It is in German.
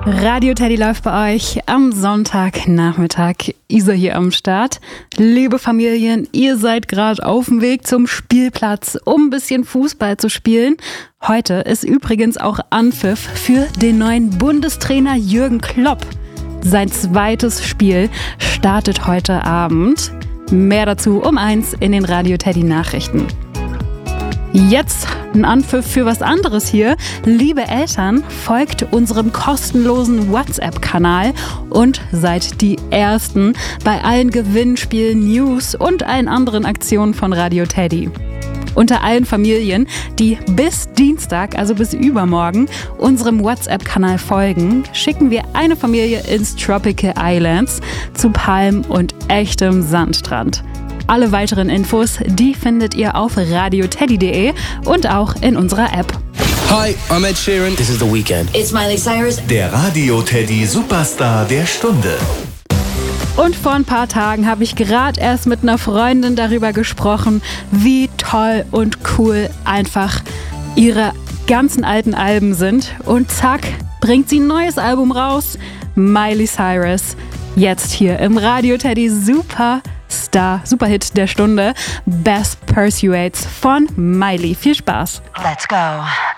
Radio Teddy läuft bei euch am Sonntagnachmittag. Isa hier am Start. Liebe Familien, ihr seid gerade auf dem Weg zum Spielplatz, um ein bisschen Fußball zu spielen. Heute ist übrigens auch Anpfiff für den neuen Bundestrainer Jürgen Klopp. Sein zweites Spiel startet heute Abend. Mehr dazu um 1 in den Radio Teddy Nachrichten. Jetzt ein Anpfiff für was anderes hier. Liebe Eltern, folgt unserem kostenlosen WhatsApp-Kanal und seid die Ersten bei allen Gewinnspielen, News und allen anderen Aktionen von Radio Teddy. Unter allen Familien, die bis Dienstag, also bis übermorgen, unserem WhatsApp-Kanal folgen, schicken wir eine Familie ins Tropical Islands zu Palmen und echtem Sandstrand. Alle weiteren Infos, die findet ihr auf radioteddy.de und auch in unserer App. Hi, I'm Ed Sheeran. This is The Weeknd. It's Miley Cyrus. Der Radio Teddy Superstar der Stunde. Und vor ein paar Tagen habe ich gerade erst mit einer Freundin darüber gesprochen, wie toll und cool einfach ihre ganzen alten Alben sind. Und zack, bringt sie ein neues Album raus. Miley Cyrus. Jetzt hier im Radio Teddy Superhit der Stunde. Best Pursuits von Miley. Viel Spaß. Let's go.